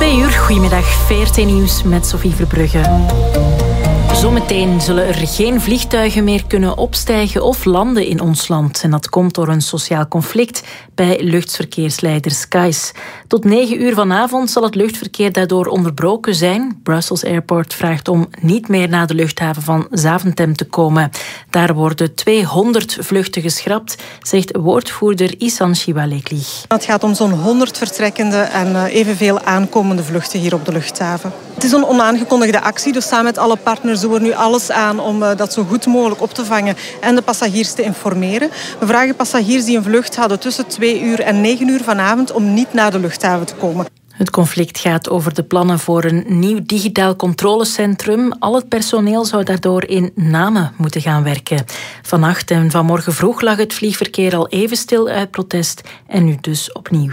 2 uur, goedemiddag, VRT Nieuws met Sophie Verbrugge. Zometeen zullen er geen vliegtuigen meer kunnen opstijgen of landen in ons land. En dat komt door een sociaal conflict bij luchtverkeersleider Skies. Tot 9 uur vanavond zal het luchtverkeer daardoor onderbroken zijn. Brussels Airport vraagt om niet meer naar de luchthaven van Zaventem te komen. Daar worden 200 vluchten geschrapt, zegt woordvoerder Ihsan Shibalekli. Het gaat om zo'n 100 vertrekkende en evenveel aankomende vluchten hier op de luchthaven. Het is een onaangekondigde actie, dus samen met alle partners doen we er nu alles aan om dat zo goed mogelijk op te vangen en de passagiers te informeren. We vragen passagiers die een vlucht hadden tussen 2 uur en 9 uur vanavond om niet naar de luchthaven te komen. Het conflict gaat over de plannen voor een nieuw digitaal controlecentrum. Al het personeel zou daardoor in Namen moeten gaan werken. Vannacht en vanmorgen vroeg lag het vliegverkeer al even stil uit protest en nu dus opnieuw.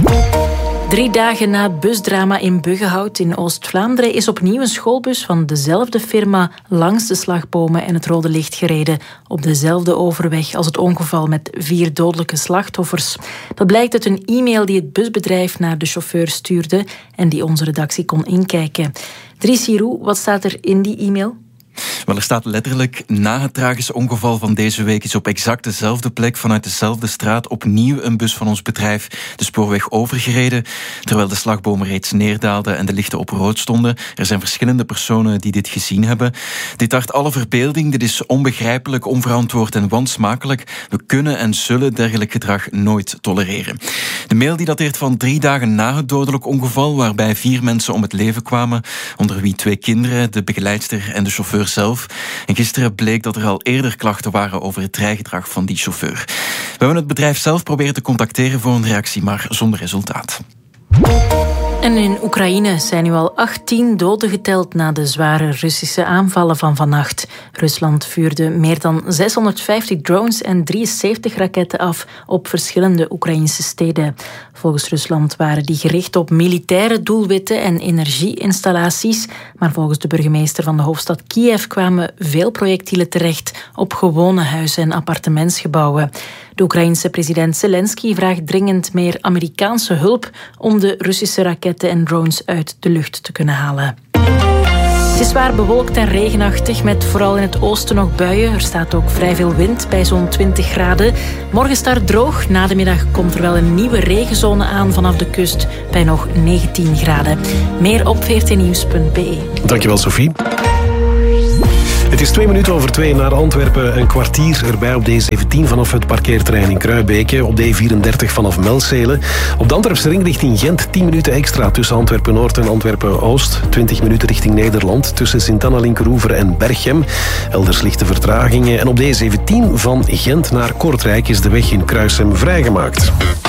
3 dagen na het busdrama in Buggenhout in Oost-Vlaanderen is opnieuw een schoolbus van dezelfde firma langs de slagbomen en het rode licht gereden op dezelfde overweg als het ongeval met 4 dodelijke slachtoffers. Dat blijkt uit een e-mail die het busbedrijf naar de chauffeur stuurde en die onze redactie kon inkijken. Dries Giroux, wat staat er in die e-mail? Wel, er staat letterlijk: na het tragische ongeval van deze week is op exact dezelfde plek vanuit dezelfde straat opnieuw een bus van ons bedrijf de spoorweg overgereden, terwijl de slagbomen reeds neerdaalden en de lichten op rood stonden. Er zijn verschillende personen die dit gezien hebben. Dit tart alle verbeelding, dit is onbegrijpelijk, onverantwoord en wansmakelijk. We kunnen en zullen dergelijk gedrag nooit tolereren. De mail die dateert van 3 dagen na het dodelijk ongeval, waarbij 4 mensen om het leven kwamen, onder wie 2 kinderen, de begeleidster en de chauffeur zelf. En gisteren bleek dat er al eerder klachten waren over het rijgedrag van die chauffeur. We hebben het bedrijf zelf proberen te contacteren voor een reactie, maar zonder resultaat. En in Oekraïne zijn nu al 18 doden geteld na de zware Russische aanvallen van vannacht. Rusland vuurde meer dan 650 drones en 73 raketten af op verschillende Oekraïnse steden. Volgens Rusland waren die gericht op militaire doelwitten en energieinstallaties. Maar volgens de burgemeester van de hoofdstad Kiev kwamen veel projectielen terecht op gewone huizen en appartementsgebouwen. De Oekraïense president Zelensky vraagt dringend meer Amerikaanse hulp om de Russische raketten en drones uit de lucht te kunnen halen. Het is zwaar bewolkt en regenachtig, met vooral in het oosten nog buien. Er staat ook vrij veel wind, bij zo'n 20 graden. Morgen start droog. Na de middag komt er wel een nieuwe regenzone aan vanaf de kust, bij nog 19 graden. Meer op vrtnieuws.be. Dankjewel, Sophie. Het is 2:02 naar Antwerpen, een kwartier erbij op de E17 vanaf het parkeerterrein in Kruibeke, op de E34 vanaf Melzele. Op de Antwerpse ring richting Gent 10 minuten extra tussen Antwerpen-Noord en Antwerpen-Oost. 20 minuten richting Nederland tussen Sint-Anna-Linkeroever en Berchem. Elders lichte vertragingen. En op de E17 van Gent naar Kortrijk is de weg in Kruissem vrijgemaakt.